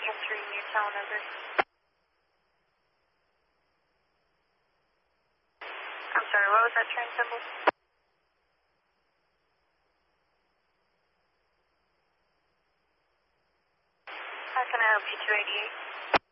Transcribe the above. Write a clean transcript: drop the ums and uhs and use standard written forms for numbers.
entering your town number. I'm sorry, what was that train symbol? How can I help you, 288?